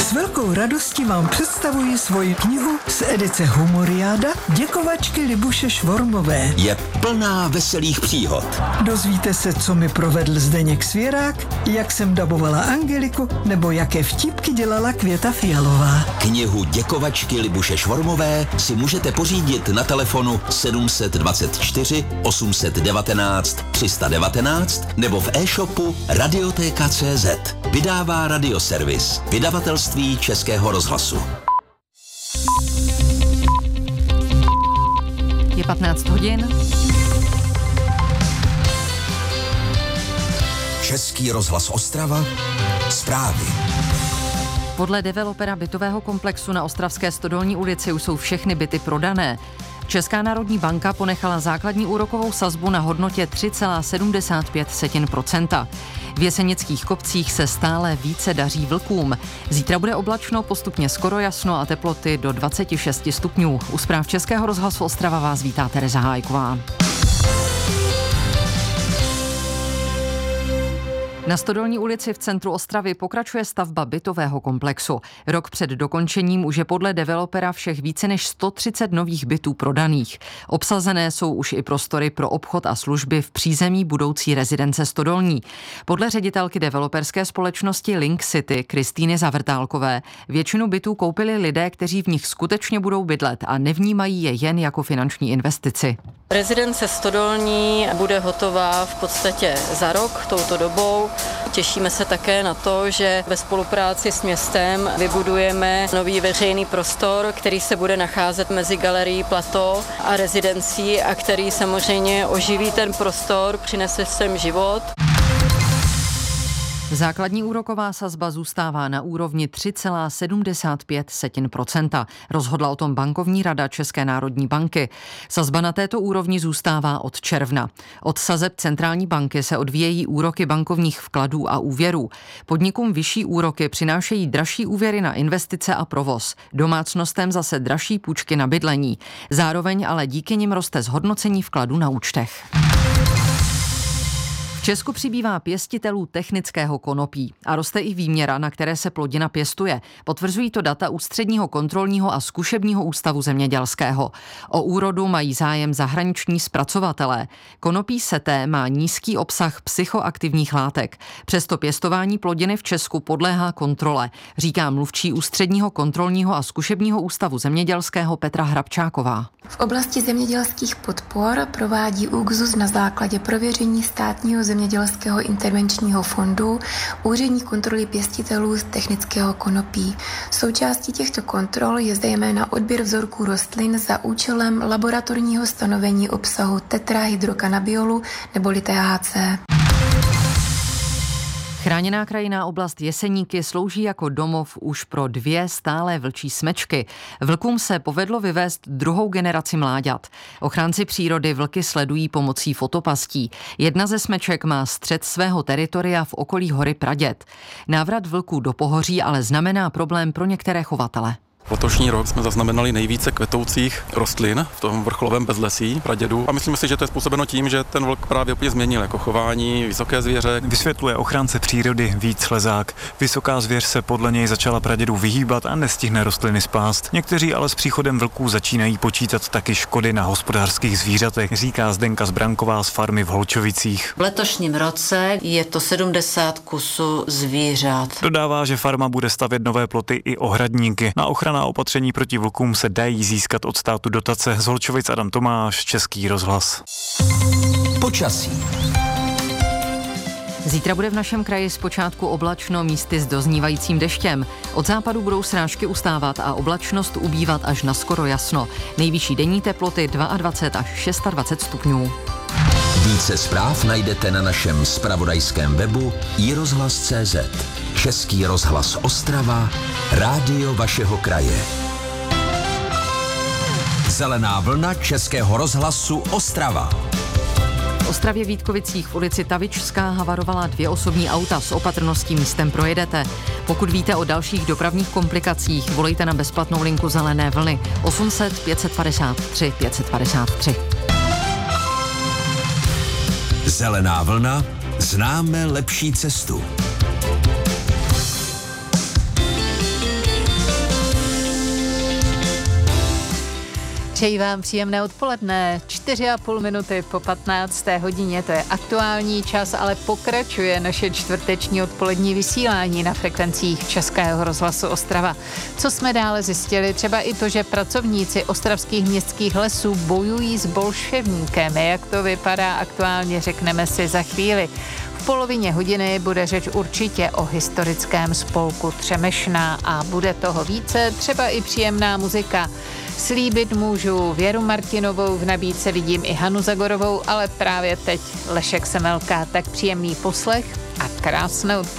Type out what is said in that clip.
S velkou radostí vám představuji svoji knihu z edice Humoriáda Děkovačky Libuše Švormové. Je plná veselých příhod. Dozvíte se, co mi provedl Zdeněk Svěrák, jak jsem dabovala Angeliku, nebo jaké vtipky dělala Květa Fialová. Knihu Děkovačky Libuše Švormové si můžete pořídit na telefonu 724 819 319 nebo v e-shopu Radioteka.cz. Vydává Radioservis, vydavatelství Českého rozhlasu. Je 15 hodin. Český rozhlas Ostrava, zprávy. Podle developera bytového komplexu na ostravské Stodolní ulici už jsou všechny byty prodané. Česká národní banka ponechala základní úrokovou sazbu na hodnotě 3,75%. V jesenických kopcích se stále více daří vlkům. Zítra bude oblačno, postupně skoro jasno a teploty do 26 stupňů. U zpráv Českého rozhlasu Ostrava vás vítá Tereza Hájková. Na Stodolní ulici v centru Ostravy pokračuje stavba bytového komplexu. Rok před dokončením už je podle developera všech více než 130 nových bytů prodaných. Obsazené jsou už i prostory pro obchod a služby v přízemí budoucí rezidence Stodolní. Podle ředitelky developerské společnosti Link City Kristýny Zavrtálkové většinu bytů koupili lidé, kteří v nich skutečně budou bydlet a nevnímají je jen jako finanční investici. Rezidence Stodolní bude hotová v podstatě za rok touto dobou. Těšíme se také na to, že ve spolupráci s městem vybudujeme nový veřejný prostor, který se bude nacházet mezi galerií Plato a rezidencí a který samozřejmě oživí ten prostor, přinese sem život. Základní úroková sazba zůstává na úrovni 3,75%. Rozhodla o tom bankovní rada České národní banky. Sazba na této úrovni zůstává od června. Od sazeb centrální banky se odvíjejí úroky bankovních vkladů a úvěrů. Podnikům vyšší úroky přinášejí dražší úvěry na investice a provoz. Domácnostem zase dražší půjčky na bydlení. Zároveň ale díky nim roste zhodnocení vkladů na účtech. V Česku přibývá pěstitelů technického konopí a roste i výměra, na které se plodina pěstuje. Potvrzují to data Ústředního kontrolního a zkušebního ústavu zemědělského. O úrodu mají zájem zahraniční zpracovatelé. Konopí seté má nízký obsah psychoaktivních látek. Přesto pěstování plodiny v Česku podléhá kontrole, říká mluvčí Ústředního kontrolního a zkušebního ústavu zemědělského Petra Hrabčáková. V oblasti zemědělských podpor provádí ÚKZÚZ na základě prověření Státního zemědělského intervenčního fondu úřední kontroly pěstitelů technického konopí. Součástí těchto kontrol je zejména odběr vzorků rostlin za účelem laboratorního stanovení obsahu tetrahydrokanabiolu neboli THC. Chráněná krajinná oblast Jeseníky slouží jako domov už pro 2 stálé vlčí smečky. Vlkům se povedlo vyvést druhou generaci mláďat. Ochránci přírody vlky sledují pomocí fotopastí. Jedna ze smeček má střed svého teritoria v okolí hory Praděd. Návrat vlků do pohoří ale znamená problém pro některé chovatele. Letošní rok jsme zaznamenali nejvíce kvetoucích rostlin v tom vrcholovém bezlesí Pradědu a myslím si, že to je způsobeno tím, že ten vlk právě úplně změnil jako chování, vysoké zvěře. Vysvětluje ochránce přírody Vít Slezák. Vysoká zvěř se podle něj začala Pradědu vyhýbat a nestihne rostliny spást. Někteří ale s příchodem vlků začínají počítat taky škody na hospodářských zvířatech, říká Zdenka Zbranková z farmy v Holčovicích. V letošním roce je to 70 kusů zvířat. Dodává, že farma bude stavět nové ploty i ohradníky. Na ochranná opatření proti vlkům se dají získat od státu dotace. Z Holčovic Adam Tomáš, Český rozhlas. Počasí. Zítra bude v našem kraji zpočátku oblačno, místy s doznívajícím deštěm. Od západu budou srážky ustávat a oblačnost ubývat až na skoro jasno. Nejvyšší denní teploty 22 až 26 stupňů. Více zpráv najdete na našem zpravodajském webu iRozhlas.cz. Český rozhlas Ostrava, rádio vašeho kraje. Zelená vlna Českého rozhlasu Ostrava. V Ostravě Vítkovicích v ulici Tavičská havarovala 2 osobní auta. S opatrností místem projedete. Pokud víte o dalších dopravních komplikacích, volejte na bezplatnou linku Zelené vlny 800 553 553. Zelená vlna, známe lepší cestu. Přeji vám příjemné odpoledne, 4,5 minuty po 15. hodině, to je aktuální čas, ale pokračuje naše čtvrteční odpolední vysílání na frekvencích Českého rozhlasu Ostrava. Co jsme dále zjistili, třeba i to, že pracovníci ostravských městských lesů bojují s bolševníkem. Jak to vypadá aktuálně, řekneme si za chvíli. V polovině hodiny bude řeč určitě o historickém spolku Třemešná a bude toho více, třeba i příjemná muzika. Slíbit můžu Věru Martinovou, v nabídce vidím i Hanu Zagorovou, ale právě teď Lešek Semelka, tak příjemný poslech a krásné odpoledne.